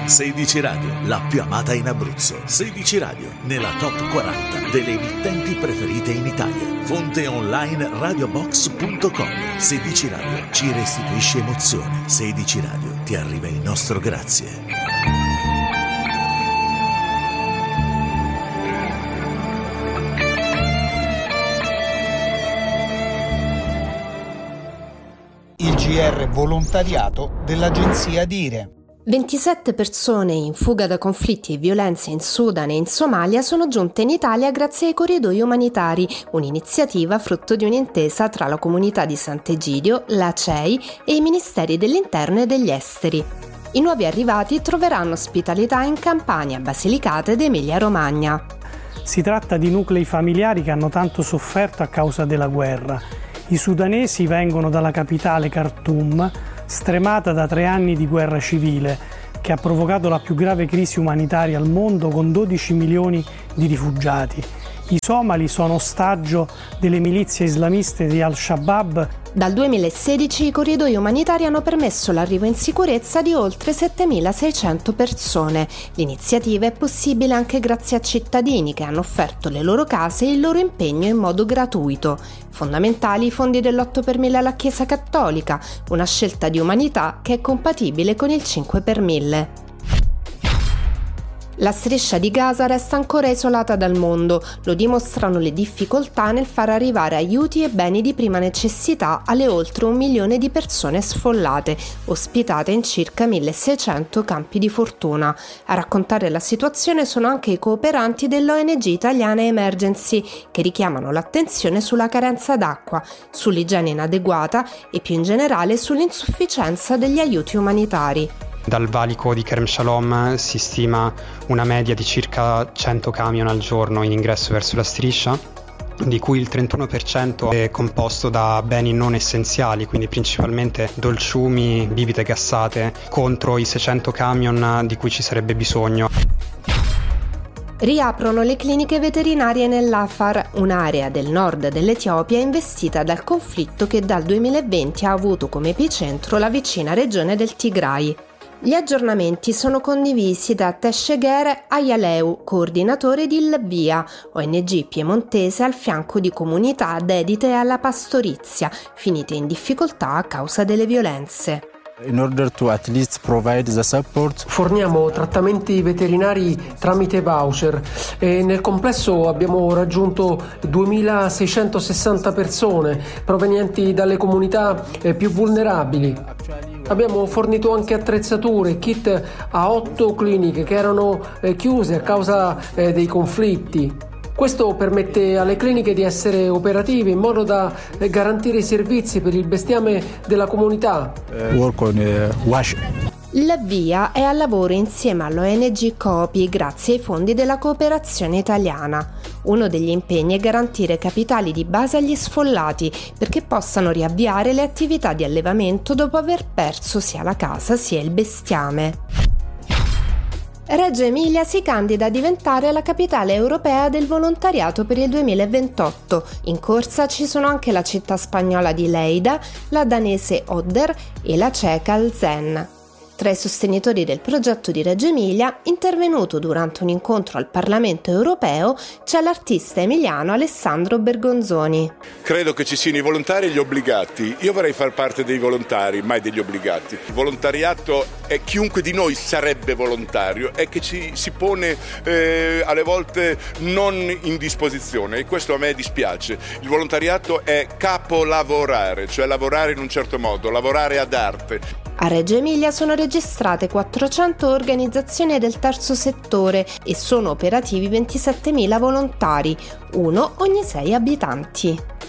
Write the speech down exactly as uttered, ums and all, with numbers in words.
sedici Radio, la più amata in Abruzzo. sedici Radio, nella top quaranta delle emittenti preferite in Italia. Fonte online radiobox punto com. sedici Radio ci restituisce emozione. sedici Radio, ti arriva il nostro grazie. Il G R volontariato dell'agenzia Dire. ventisette persone in fuga da conflitti e violenze in Sudan e in Somalia sono giunte in Italia grazie ai corridoi umanitari, un'iniziativa frutto di un'intesa tra la comunità di Sant'Egidio, la C E I e i ministeri dell'Interno e degli Esteri. I nuovi arrivati troveranno ospitalità in Campania, Basilicata ed Emilia-Romagna. Si tratta di nuclei familiari che hanno tanto sofferto a causa della guerra. I sudanesi vengono dalla capitale Khartoum, stremata da tre anni di guerra civile, che ha provocato la più grave crisi umanitaria al mondo con dodici milioni di rifugiati. I somali sono ostaggio delle milizie islamiste di Al-Shabaab. Dal duemilasedici i corridoi umanitari hanno permesso l'arrivo in sicurezza di oltre settemilaseicento persone. L'iniziativa è possibile anche grazie a cittadini che hanno offerto le loro case e il loro impegno in modo gratuito. Fondamentali i fondi dell'otto per mille alla Chiesa Cattolica, una scelta di umanità che è compatibile con il cinque per mille. La striscia di Gaza resta ancora isolata dal mondo, lo dimostrano le difficoltà nel far arrivare aiuti e beni di prima necessità alle oltre un milione di persone sfollate, ospitate in circa milleseicento campi di fortuna. A raccontare la situazione sono anche i cooperanti dell'O N G italiana Emergency, che richiamano l'attenzione sulla carenza d'acqua, sull'igiene inadeguata e più in generale sull'insufficienza degli aiuti umanitari. Dal valico di Kerem Shalom si stima una media di circa cento camion al giorno in ingresso verso la striscia, di cui il trentuno per cento è composto da beni non essenziali, quindi principalmente dolciumi, bibite gassate, contro i seicento camion di cui ci sarebbe bisogno. Riaprono le cliniche veterinarie nell'Afar, un'area del nord dell'Etiopia investita dal conflitto che dal duemilaventi ha avuto come epicentro la vicina regione del Tigray. Gli aggiornamenti sono condivisi da Tesheger Ayaleu, coordinatore di Lvia, O N G piemontese al fianco di comunità dedite alla pastorizia, finite in difficoltà a causa delle violenze. In order to at least provide the support. Forniamo trattamenti veterinari tramite voucher e nel complesso abbiamo raggiunto duemilaseicentosessanta persone provenienti dalle comunità più vulnerabili. Abbiamo fornito anche attrezzature e kit a otto cliniche che erano chiuse a causa dei conflitti. Questo permette alle cliniche di essere operative in modo da garantire i servizi per il bestiame della comunità. Work on uh, wash. L'Avvia è al lavoro insieme all'O N G Copi grazie ai fondi della cooperazione italiana. Uno degli impegni è garantire capitali di base agli sfollati perché possano riavviare le attività di allevamento dopo aver perso sia la casa sia il bestiame. Reggio Emilia si candida a diventare la capitale europea del volontariato per il duemilaventotto. In corsa ci sono anche la città spagnola di Lleida, la danese Odder e la ceca Alzen. Tra i sostenitori del progetto di Reggio Emilia, intervenuto durante un incontro al Parlamento europeo, c'è l'artista emiliano Alessandro Bergonzoni. Credo che ci siano i volontari e gli obbligati. Io vorrei far parte dei volontari, mai degli obbligati. Il volontariato è chiunque di noi sarebbe volontario, è che ci si pone eh, alle volte non in disposizione e questo a me dispiace. Il volontariato è capolavorare, cioè lavorare in un certo modo, lavorare ad arte. A Reggio Emilia sono registrate quattrocento organizzazioni del terzo settore e sono operativi ventisettemila volontari, uno ogni sei abitanti.